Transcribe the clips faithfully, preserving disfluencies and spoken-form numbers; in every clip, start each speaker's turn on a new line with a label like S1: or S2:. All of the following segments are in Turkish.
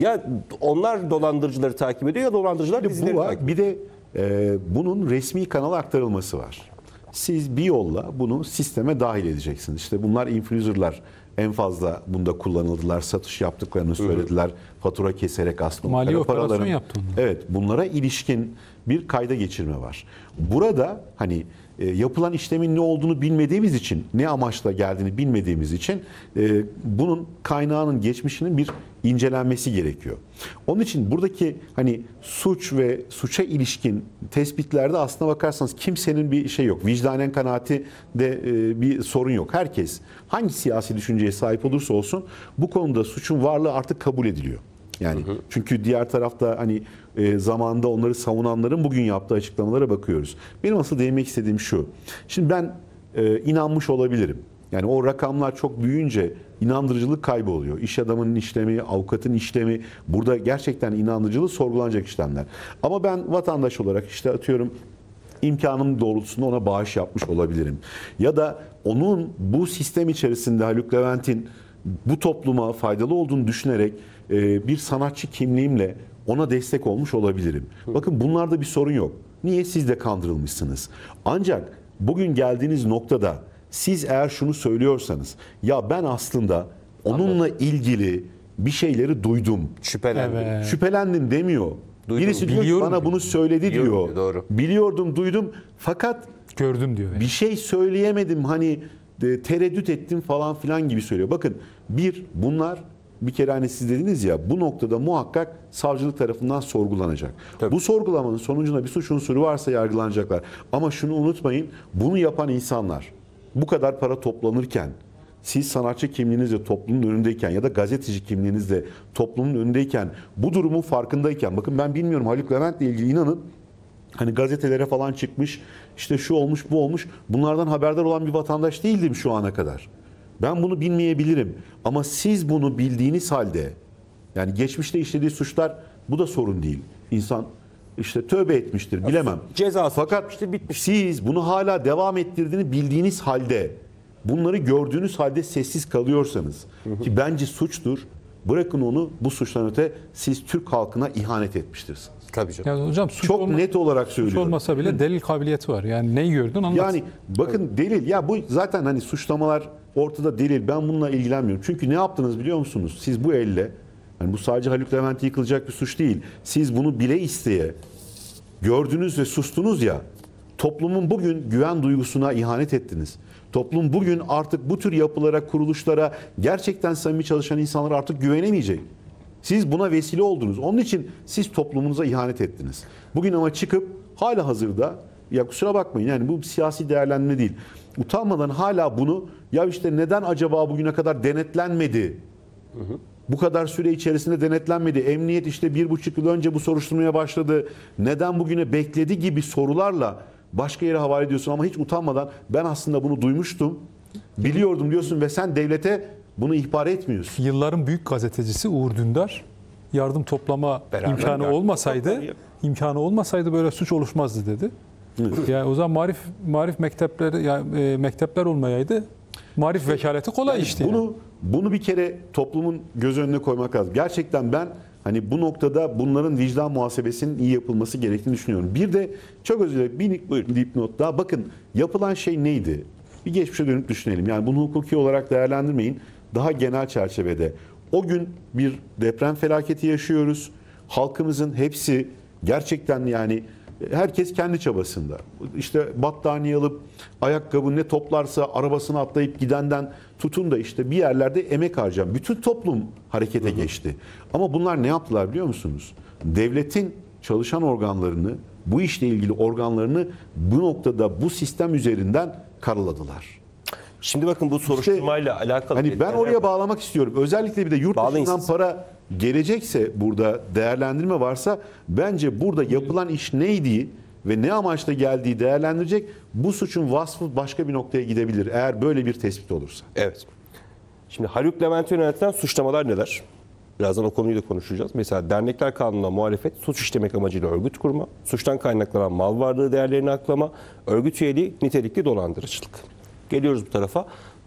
S1: Ya onlar dolandırıcıları takip ediyor ya dolandırıcılar bizleri
S2: Bu var.
S1: takip ediyor.
S2: Bir de e, bunun resmi kanala aktarılması var. Siz bir yolla bunu sisteme dahil edeceksiniz. İşte bunlar influencer'lar en fazla bunda kullanıldılar. Satış yaptıklarını söylediler. Hı hı. Fatura keserek aslında
S3: mali operasyon
S2: paraların,
S3: yaptı onlar.
S2: evet, bunlara ilişkin bir kayda geçirme var. Burada hani e, yapılan işlemin ne olduğunu bilmediğimiz için, ne amaçla geldiğini bilmediğimiz için e, bunun kaynağının, geçmişinin bir incelenmesi gerekiyor. Onun için buradaki hani suç ve suça ilişkin tespitlerde aslına bakarsanız kimsenin bir şey yok. Vicdanen kanaati de e, bir sorun yok. Herkes hangi siyasi düşünceye sahip olursa olsun bu konuda suçun varlığı artık kabul ediliyor. Yani hı hı. Çünkü diğer tarafta hani e, zamanında onları savunanların bugün yaptığı açıklamalara bakıyoruz. Benim asıl değinmek istediğim şu. Şimdi ben e, inanmış olabilirim. Yani o rakamlar çok büyüyünce inandırıcılık kayboluyor. İş adamının işlemi, avukatın işlemi, burada gerçekten inandırıcılığı sorgulanacak işlemler. Ama ben vatandaş olarak işte atıyorum imkanım doğrultusunda ona bağış yapmış olabilirim. Ya da onun bu sistem içerisinde Haluk Levent'in bu topluma faydalı olduğunu düşünerek bir sanatçı kimliğimle ona destek olmuş olabilirim. Bakın bunlarda bir sorun yok. Niye? Siz de kandırılmışsınız. Ancak bugün geldiğiniz noktada siz eğer şunu söylüyorsanız, ya ben aslında onunla ilgili bir şeyleri duydum.
S1: Şüphelendim.
S3: Evet.
S2: Şüphelendim demiyor.
S1: Duydum.
S2: Birisi diyor ki bana bunu söyledi
S1: Biliyorum
S2: diyor.
S1: diyor, doğru.
S2: Biliyordum, duydum fakat
S3: Gördüm diyor.
S2: bir şey söyleyemedim, hani de, tereddüt ettim falan filan gibi söylüyor. Bakın bir, bunlar bir kere hani siz dediniz ya, bu noktada muhakkak savcılık tarafından sorgulanacak.
S1: Tabii.
S2: Bu sorgulamanın sonucunda bir suç unsuru varsa yargılanacaklar. Ama şunu unutmayın, bunu yapan insanlar bu kadar para toplanırken, siz sanatçı kimliğinizle toplumun önündeyken ya da gazeteci kimliğinizle toplumun önündeyken, bu durumun farkındayken, bakın ben bilmiyorum, Haluk Levent'le ilgili inanın hani gazetelere falan çıkmış, işte şu olmuş bu olmuş, bunlardan haberdar olan bir vatandaş değildim şu ana kadar. Ben bunu bilmeyebilirim ama siz bunu bildiğiniz halde, yani geçmişte işlediği suçlar, bu da sorun değil. İnsan işte tövbe etmiştir, bilemem.
S1: Cezası
S2: Fakat
S1: çıkmıştır, bitmiş.
S2: siz bunu hala devam ettirdiğini bildiğiniz halde, bunları gördüğünüz halde sessiz kalıyorsanız, ki bence suçtur, bırakın onu, bu suçtan öte siz Türk halkına ihanet etmiştirsiniz.
S1: Tabii canım.
S3: Yani hocam suç
S2: Çok
S3: olma-
S2: net olarak
S3: suç
S2: söylüyorum.
S3: olmasa bile delil kabiliyeti var. Yani neyi gördün anlat.
S2: Yani bakın delil, ya bu zaten hani suçlamalar ortada, delil, ben bununla ilgilenmiyorum. Çünkü ne yaptınız biliyor musunuz? Siz bu elle, yani bu sadece Haluk Levent'e yıkılacak bir suç değil. Siz bunu bile isteye gördünüz ve sustunuz ya, toplumun bugün güven duygusuna ihanet ettiniz. Toplum bugün artık bu tür yapılara, kuruluşlara, gerçekten samimi çalışan insanlara artık güvenemeyecek. Siz buna vesile oldunuz. Onun için siz toplumunuza ihanet ettiniz. Bugün ama çıkıp hala hazırda, ya kusura bakmayın yani bu bir siyasi değerlendirme değil, utanmadan hala bunu, ya işte neden acaba bugüne kadar denetlenmedi? Hı hı. Bu kadar süre içerisinde denetlenmedi. Emniyet işte bir buçuk yıl önce bu soruşturmaya başladı. Neden bugüne bekledi gibi sorularla başka yere havale ediyorsun ama hiç utanmadan ben aslında bunu duymuştum, biliyordum diyorsun ve sen devlete bunu ihbar etmiyorsun.
S3: Yılların büyük gazetecisi Uğur Dündar yardım toplama
S1: Beraber
S3: imkanı
S1: yardım
S3: olmasaydı
S1: toplamayı.
S3: imkanı olmasaydı böyle suç oluşmazdı dedi.
S2: Evet.
S3: Yani o zaman marif marif mektepleri yani e, mektepler olmayaydı. Marif vekaleti kolay
S2: Yani
S3: işti.
S2: bunu
S3: yani.
S2: bunu bir kere toplumun göz önüne koymak lazım. Gerçekten ben hani bu noktada bunların vicdan muhasebesinin iyi yapılması gerektiğini düşünüyorum. Bir de çok özür dilerim, bir dipnot daha. Bakın yapılan şey neydi? Bir geçmişe dönüp düşünelim. Yani bunu hukuki olarak değerlendirmeyin. Daha genel çerçevede. O gün bir deprem felaketi yaşıyoruz. Halkımızın hepsi gerçekten yani herkes kendi çabasında. İşte battaniye alıp ayakkabı ne toplarsa arabasına atlayıp gidenden tutun da işte bir yerlerde emek harcayan bütün toplum harekete geçti. Ama bunlar ne yaptılar biliyor musunuz? Devletin çalışan organlarını, bu işle ilgili organlarını bu noktada bu sistem üzerinden karaladılar.
S1: Şimdi bakın bu soruşturmayla
S2: İşte,
S1: alakalı.
S2: hani ben oraya bağlamak istiyorum. Özellikle bir de yurt
S1: Bağlayın
S2: dışından
S1: siz.
S2: para gelecekse, burada değerlendirme varsa, bence burada yapılan iş neydi ve ne amaçla geldiği değerlendirecek. Bu suçun vasfı başka bir noktaya gidebilir eğer böyle bir tespit olursa.
S1: Evet. Şimdi Haluk Levent'e yöneltilen suçlamalar neler? Birazdan o konuyu da konuşacağız. Mesela dernekler kanununa muhalefet, suç işlemek amacıyla örgüt kurma, suçtan kaynaklanan mal varlığı değerlerini aklama, örgüt üyeliği, nitelikli dolandırıcılık. Geliyoruz bu tarafa.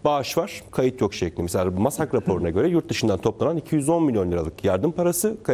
S1: bağış var, kayıt yok şeklinde. Mesela MASAK raporuna göre yurt dışından toplanan iki yüz on milyon liralık yardım parası